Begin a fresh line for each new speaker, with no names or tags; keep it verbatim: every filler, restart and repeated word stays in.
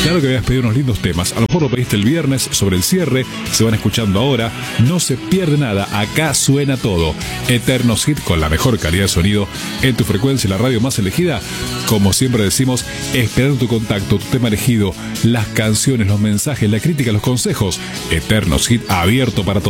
Claro que habías pedido unos lindos temas. A lo mejor lo pediste el viernes sobre el cierre. Se van escuchando ahora. No se pierde nada. Acá suena todo. Eternos Hit con la mejor calidad de sonido en tu frecuencia, la radio más elegida. Como siempre decimos, esperando tu contacto, tu tema elegido, las canciones, los mensajes, la crítica, los consejos. Eternos Hit abierto para todos.